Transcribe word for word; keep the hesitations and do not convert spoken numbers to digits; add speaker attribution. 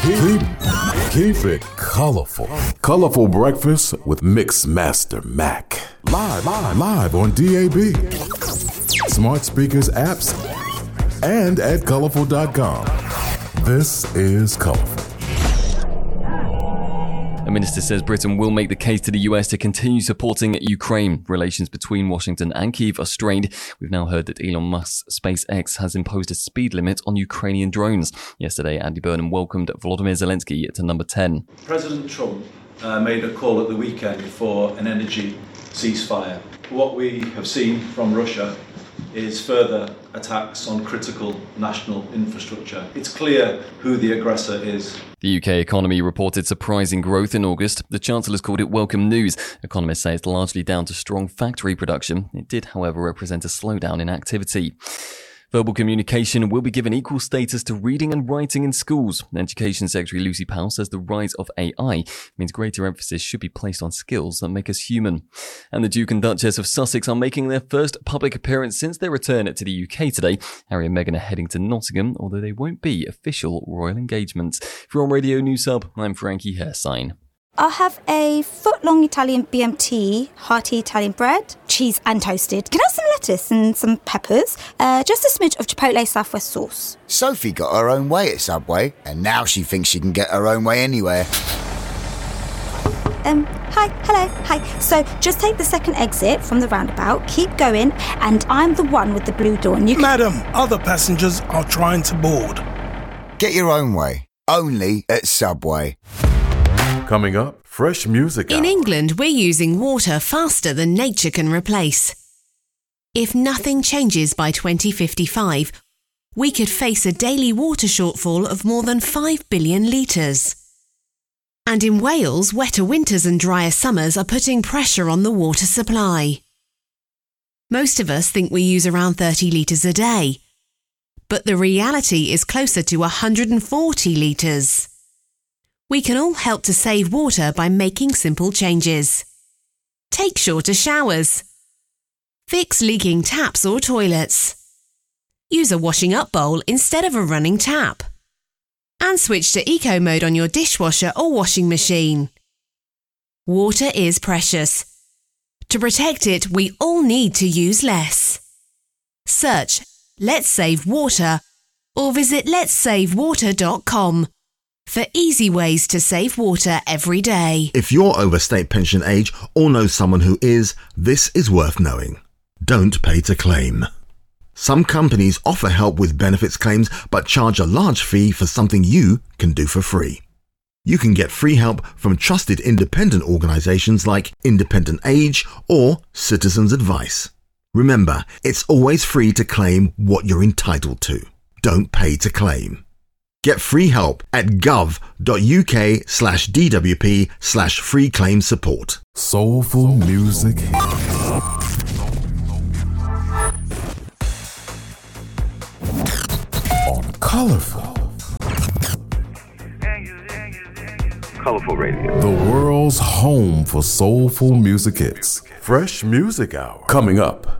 Speaker 1: Keep, keep it colorful. Colorful Breakfast with Mix Master Mac. Live, live, live on D A B, smart speakers, apps, and at colorful dot com. This is Colorful.
Speaker 2: A minister says Britain will make the case to the U S to continue supporting Ukraine. Relations between Washington and Kyiv are strained. We've now heard that Elon Musk's SpaceX has imposed a speed limit on Ukrainian drones. Yesterday, Andy Burnham welcomed Volodymyr Zelensky to number ten.
Speaker 3: President Trump uh, made a call at the weekend for an energy ceasefire. What we have seen from Russia is further attacks on critical national infrastructure. It's clear who the aggressor is.
Speaker 2: The U K economy reported surprising growth in August. The Chancellor's called it welcome news. Economists say it's largely down to strong factory production. It did, however, represent a slowdown in activity. Verbal communication will be given equal status to reading and writing in schools. Education Secretary Lucy Powell says the rise of A I means greater emphasis should be placed on skills that make us human. And the Duke and Duchess of Sussex are making their first public appearance since their return to the U K today. Harry and Meghan are heading to Nottingham, although they won't be official royal engagements. For On Radio News Hub, I'm Frankie Hairsign.
Speaker 4: I'll have a foot-long Italian B M T, hearty Italian bread, cheese and toasted. Can I have some lettuce and some peppers? Uh, just a smidge of Chipotle Southwest sauce.
Speaker 5: Sophie got her own way at Subway, and now she thinks she can get her own way anywhere.
Speaker 4: Um, hi, hello, hi. So just take the second exit from the roundabout, keep going, and I'm the one with the blue door. And you can...
Speaker 6: Madam, other passengers are trying to board.
Speaker 5: Get your own way, only at Subway.
Speaker 1: Coming up, fresh music.
Speaker 7: In
Speaker 1: hour.
Speaker 7: England, we're using water faster than nature can replace. If nothing changes by twenty fifty-five, we could face a daily water shortfall of more than five billion litres. And in Wales, wetter winters and drier summers are putting pressure on the water supply. Most of us think we use around thirty litres a day, but the reality is closer to one hundred forty litres. We can all help to save water by making simple changes. Take shorter showers. Fix leaking taps or toilets. Use a washing up bowl instead of a running tap. And switch to eco mode on your dishwasher or washing machine. Water is precious. To protect it, we all need to use less. Search Let's Save Water or visit lets save water dot com. for easy ways to save water every day.
Speaker 8: If you're over state pension age or know someone who is, this is worth knowing. Don't pay to claim. Some companies offer help with benefits claims but charge a large fee for something you can do for free. You can get free help from trusted independent organisations like Independent Age or Citizens Advice. Remember, it's always free to claim what you're entitled to. Don't pay to claim. Get free help at gov.uk slash DWP slash free claim support.
Speaker 1: Soulful music. On Colorful.
Speaker 9: Colorful Radio.
Speaker 1: The world's home for soulful music hits. Fresh Music Hour. Coming up.